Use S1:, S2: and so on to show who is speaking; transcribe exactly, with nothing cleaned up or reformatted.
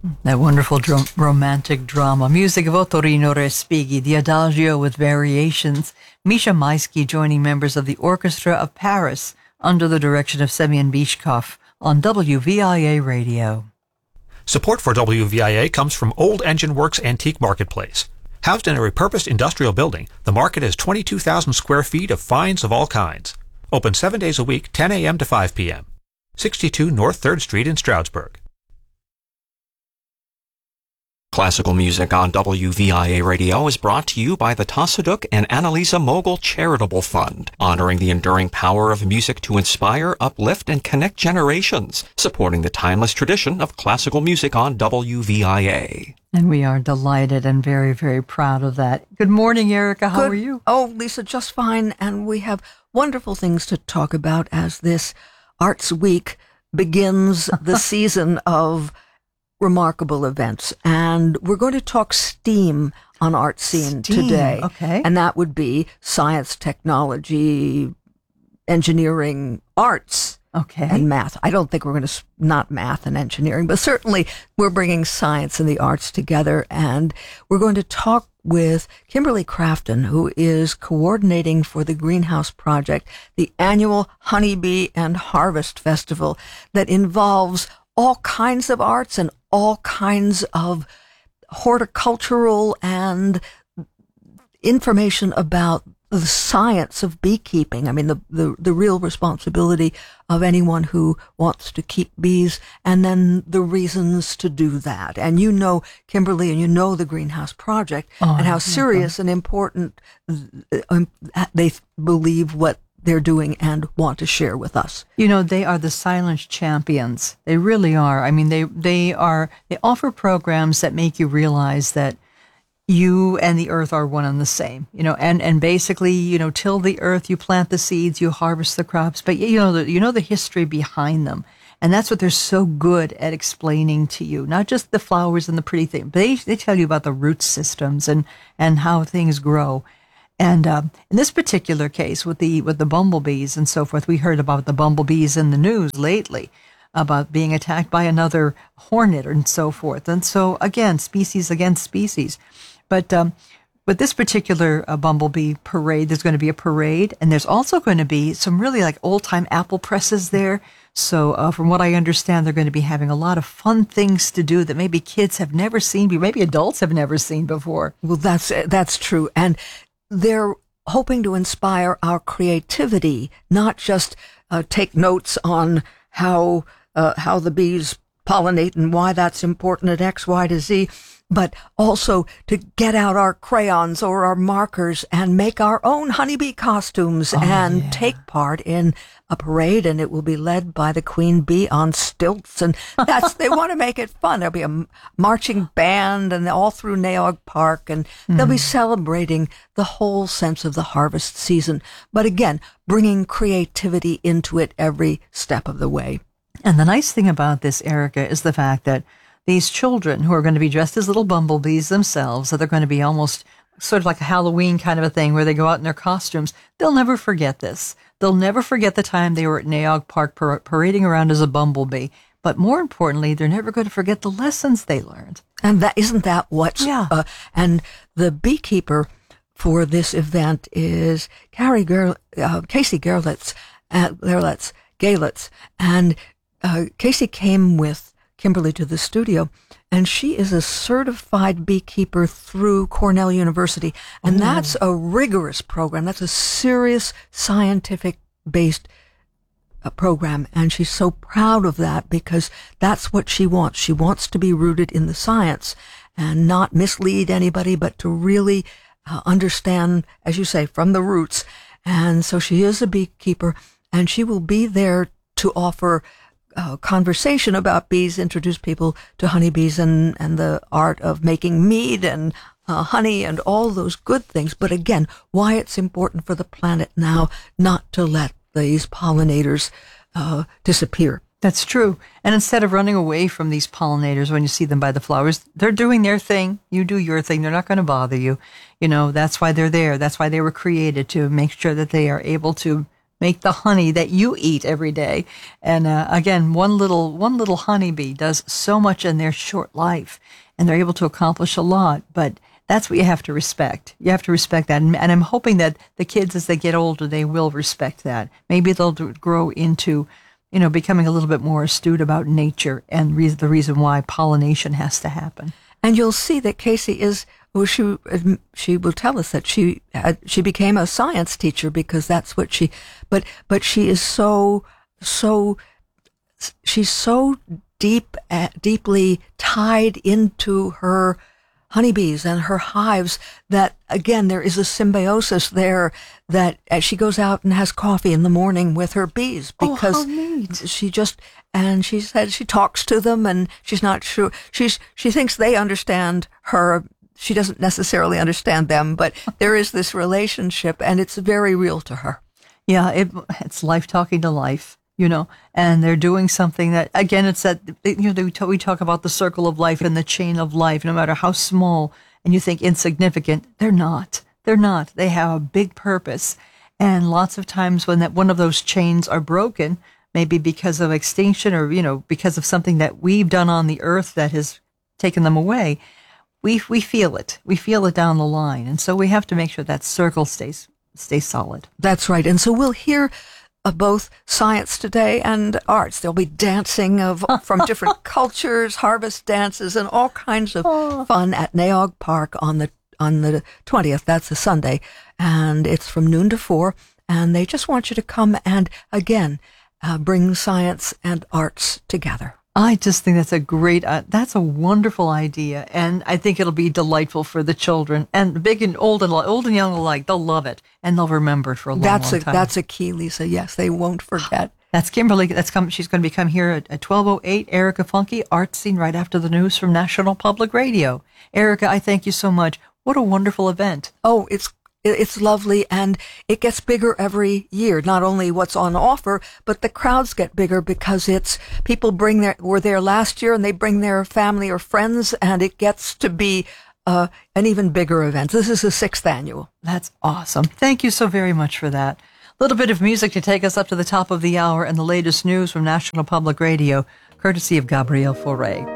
S1: That wonderful drum, romantic drama. Music of Ottorino Respighi, the Adagio with variations. Misha Maisky joining members of the Orchestra of Paris under the direction of Semyon Bishkov on W V I A Radio.
S2: Support for W V I A comes from Old Engine Works Antique Marketplace. Housed in a repurposed industrial building, the market is twenty-two thousand square feet of finds of all kinds. Open seven days a week, ten a.m. to five p.m. sixty-two North third Street in Stroudsburg.
S3: Classical music on W V I A Radio is brought to you by the Tassaduk and Annalisa Mogul Charitable Fund, honoring the enduring power of music to inspire, uplift, and connect generations, supporting the timeless tradition of classical music on W V I A.
S1: And we are delighted and very, very proud of that. Good morning, Erica. How
S4: Good.
S1: are you?
S4: Oh, Lisa, just fine. And we have wonderful things to talk about as this Arts Week begins the season of remarkable events. And we're going to talk STEAM on Art Scene
S1: STEAM,
S4: today.
S1: okay.
S4: And that would be science, technology, engineering, arts,
S1: Okay.
S4: and math. I don't think we're going to, not math and engineering, but certainly we're bringing science and the arts together. And we're going to talk with Kimberly Crafton, who is coordinating for the Greenhouse Project, the annual Honeybee and Harvest Festival that involves all kinds of arts and all kinds of horticultural and information about the science of beekeeping. I mean, the, the, the real responsibility of anyone who wants to keep bees, and then the reasons to do that. And you know, Kimberly, and you know the Greenhouse Project,
S1: Oh,
S4: and how
S1: yeah.
S4: serious and important um, they believe what they're doing and want to share with us.
S1: You know, they are the silent champions. They really are. I mean, they they are. They offer programs that make you realize that you and the earth are one and the same. You know, and and basically, you know, till the earth, you plant the seeds, you harvest the crops. But you know, the, you know the history behind them, and that's what they're so good at explaining to you. Not just the flowers and the pretty things, but they they tell you about the root systems and and how things grow. And um, in this particular case, with the with the bumblebees and so forth, we heard about the bumblebees in the news lately, about being attacked by another hornet and so forth. And so, again, species against species. But um, with this particular uh, bumblebee parade, there's going to be a parade, and there's also going to be some really like old-time apple presses there. So uh, from what I understand, they're going to be having a lot of fun things to do that maybe kids have never seen, maybe adults have never seen before.
S4: Well, that's that's true. And they're hoping to inspire our creativity, not just uh, take notes on how uh, how the bees pollinate and why that's important at X, Y to Z, but also to get out our crayons or our markers and make our own honeybee costumes
S1: Oh,
S4: and
S1: yeah.
S4: take part in a parade, and it will be led by the queen bee on stilts, and that's they want to make it fun. There'll be a m- marching band and all through Naog Park, and they'll be celebrating the whole sense of the harvest season, but again, bringing creativity into it every step of the way.
S1: And the nice thing about this, Erica, is the fact that these children who are going to be dressed as little bumblebees themselves, that they're going to be almost sort of like a Halloween kind of a thing where they go out in their costumes, they'll never forget this. They'll never forget the time they were at Naog Park par- parading around as a bumblebee. But more importantly, they're never going to forget the lessons they learned.
S4: And that isn't that what's
S1: Yeah.
S4: uh, and the beekeeper for this event is Carrie Gerl- uh, Casey Gerlitz, uh, Gerlitz, Galitz, and uh, Casey came with Kimberly to the studio, and she is a certified beekeeper through Cornell University, and that's a rigorous program. That's a serious scientific-based uh, program, and she's so proud of that because that's what she wants. She wants to be rooted in the science and not mislead anybody, but to really uh, understand, as you say, from the roots. And so she is a beekeeper, and she will be there to offer Uh, conversation about bees, introduce people to honeybees and, and the art of making mead and uh, honey and all those good things. But again, why it's important for the planet now not to let these pollinators uh, disappear.
S1: That's true. And instead of running away from these pollinators when you see them by the flowers, they're doing their thing. You do your thing. They're not going to bother you. You know, that's why they're there. That's why they were created, to make sure that they are able to make the honey that you eat every day. And uh, again, one little one little honeybee does so much in their short life, and they're able to accomplish a lot. But that's what you have to respect. You have to respect that. And, and I'm hoping that the kids, as they get older, they will respect that. Maybe they'll do, grow into, you know, becoming a little bit more astute about nature and re- the reason why pollination has to happen.
S4: And you'll see that Casey is, well, she she will tell us that she had, she became a science teacher because that's what she, but but she is so so she's so deep uh, deeply tied into her honeybees and her hives that, again, there is a symbiosis there that as she goes out and has coffee in the morning with her bees because
S1: oh, how neat.
S4: she just, and she said she talks to them and she's not sure, she's, she thinks they understand her. She doesn't necessarily understand them, but there is this relationship and it's very real to her.
S1: Yeah, it, it's life talking to life. You know, and they're doing something that, again, it's that, you know, we talk, we talk about the circle of life and the chain of life, no matter how small and you think insignificant, they're not. They're not. They have a big purpose. And lots of times when that one of those chains are broken, maybe because of extinction or, you know, because of something that we've done on the earth that has taken them away, we we feel it. We feel it down the line. And so we have to make sure that circle stays stays solid.
S4: That's right. And so we'll hear of both science today and arts. There'll be dancing of from different cultures, harvest dances, and all kinds of oh. fun at Naog Park on the on the twentieth. That's a Sunday, and it's from noon to four. And they just want you to come and again uh, bring science and arts together.
S1: I just think that's a great, uh, that's a wonderful idea, and I think it'll be delightful for the children, and big and old and old and young alike. They'll love it, and they'll remember it for a long,
S4: that's
S1: long
S4: a,
S1: time.
S4: That's a key, Lisa. Yes, they won't forget.
S1: That's Kimberly. That's come. She's going to be come here at, at twelve oh eight. Erica Funke, Art Scene, right after the news from National Public Radio. Erica, I thank you so much. What a wonderful event.
S4: Oh, it's It's lovely, and it gets bigger every year. Not only what's on offer, but the crowds get bigger because it's people bring their were there last year and they bring their family or friends, and it gets to be uh, an even bigger event. This is the sixth annual.
S1: That's awesome. Thank you so very much for that. A little bit of music to take us up to the top of the hour and the latest news from National Public Radio, courtesy of Gabrielle Fauré.